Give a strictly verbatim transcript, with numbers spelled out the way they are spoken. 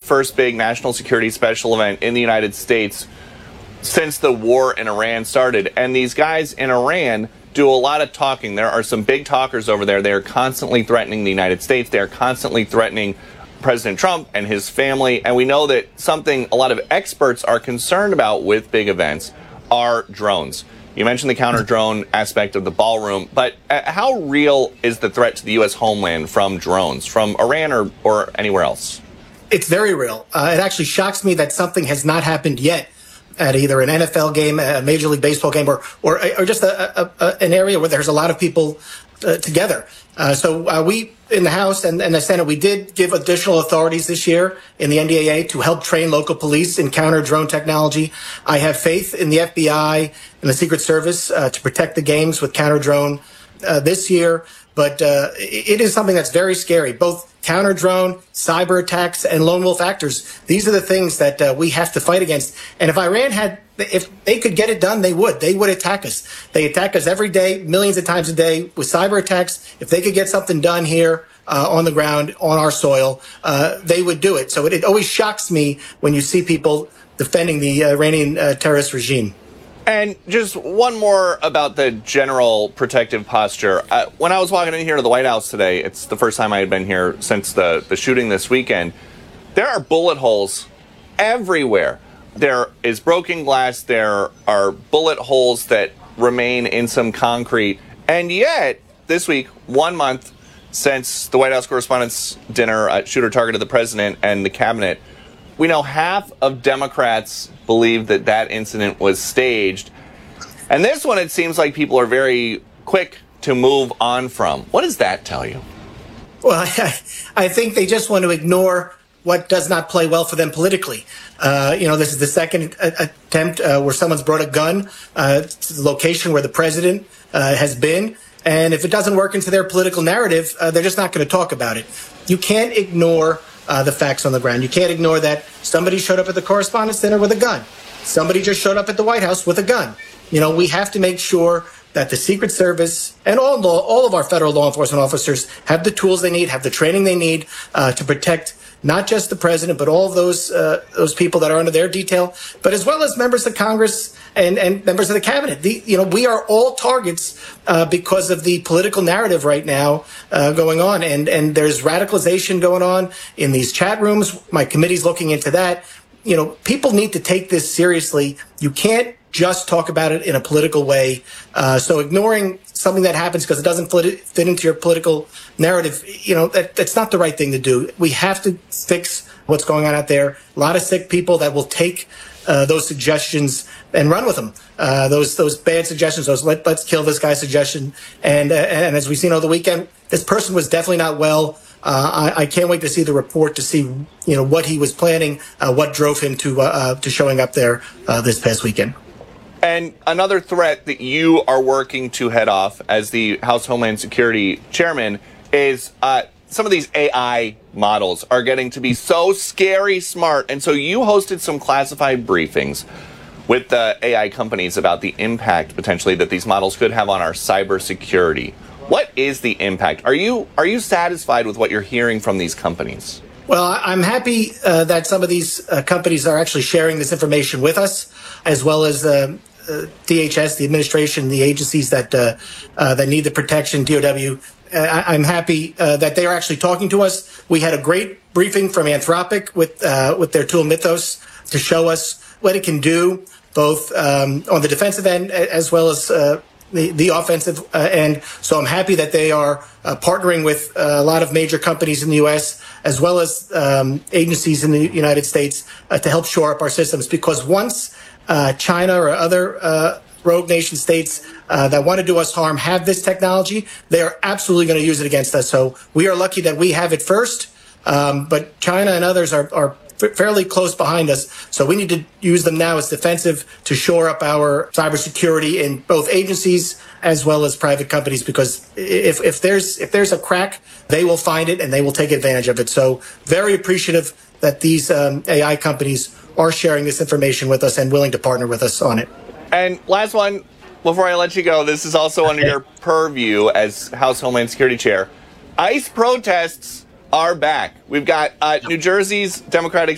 first big national security special event in the United States since the war in Iran started. And these guys in Iran do a lot of talking. There are some big talkers over there. They are constantly threatening the United States. They are constantly threatening President Trump and his family. And we know that something a lot of experts are concerned about with big events are drones. You mentioned the counter-drone aspect of the ballroom, but uh, how real is the threat to the U S homeland from drones, from Iran or, or anywhere else? It's very real. Uh, it actually shocks me that something has not happened yet at either an N F L game, a Major League Baseball game, or or, or just a, a, a, an area where there's a lot of people uh, together. Uh, so uh, we, in the House and, and the Senate, we did give additional authorities this year in the N D A A to help train local police in counter-drone technology. I have faith in the F B I and the Secret Service uh, to protect the games with counter-drone uh, this year. But uh, it is something that's very scary, both counter-drone, cyber attacks, and lone wolf actors. These are the things that uh, we have to fight against. And if Iran had, if they could get it done, they would. They would attack us. They attack us every day, millions of times a day with cyber attacks. If they could get something done here uh, on the ground, on our soil, uh, they would do it. So it, it always shocks me when you see people defending the Iranian uh, terrorist regime. And just one more about the general protective posture. Uh, when I was walking in here to the White House today, it's the first time I had been here since the, the shooting this weekend. There are bullet holes everywhere. There is broken glass. There are bullet holes that remain in some concrete. And yet, this week, one month since the White House Correspondents' Dinner uh, shooter targeted the president and the cabinet, we know half of Democrats believe that that incident was staged. And this one, it seems like people are very quick to move on from. What does that tell you? Well, I, I think they just want to ignore what does not play well for them politically. Uh, you know, this is the second attempt uh, where someone's brought a gun uh, to the location where the president uh, has been. And if it doesn't work into their political narrative, uh, they're just not going to talk about it. You can't ignore Uh, the facts on the ground. You can't ignore that somebody showed up at the Correspondents' Dinner with a gun. Somebody just showed up at the White House with a gun. You know, we have to make sure that the Secret Service and all law, all of our federal law enforcement officers have the tools they need, have the training they need uh, to protect not just the president, but all of those uh, those people that are under their detail, but as well as members of Congress and, and members of the cabinet. The, you know, we are all targets uh, because of the political narrative right now uh, going on. And, and there's radicalization going on in these chat rooms. My committee's looking into that. You know, people need to take this seriously. You can't just talk about it in a political way. Uh, so ignoring something that happens because it doesn't fit, fit into your political narrative, you know, that, that's not the right thing to do. We have to fix what's going on out there. A lot of sick people that will take uh, those suggestions and run with them. Uh, those those bad suggestions, those let, let's kill this guy suggestion. And, uh, and as we've seen over the weekend, this person was definitely not well. Uh, I, I can't wait to see the report to see, you know, what he was planning, uh, what drove him to uh, uh, to showing up there uh, this past weekend. And another threat that you are working to head off as the House Homeland Security chairman is uh, some of these A I models are getting to be so scary smart. And so you hosted some classified briefings with the A I companies about the impact potentially that these models could have on our cybersecurity. What is the impact? Are you are you satisfied with what you're hearing from these companies? Well, I'm happy uh, that some of these uh, companies are actually sharing this information with us, as well as uh, uh, D H S, the administration, the agencies that uh, uh, that need the protection, D O W. Uh, I- I'm happy uh, that they are actually talking to us. We had a great briefing from Anthropic with uh, with their tool Mythos to show us what it can do, both um, on the defensive end as well as uh, the, the offensive uh, end. So I'm happy that they are uh, partnering with uh, a lot of major companies in the U S as well as um, agencies in the United States uh, to help shore up our systems. Because once uh, China or other uh, rogue nation states uh, that want to do us harm have this technology, they are absolutely going to use it against us. So we are lucky that we have it first, um, but China and others are, are fairly close behind us. So we need to use them now as defensive to shore up our cybersecurity in both agencies as well as private companies, because if, if there's if there's a crack, they will find it and they will take advantage of it. So very appreciative that these um, A I companies are sharing this information with us and willing to partner with us on it. And last one, before I let you go, this is also under your purview as House Homeland Security Chair. ICE protests are back. We've got uh, New Jersey's Democratic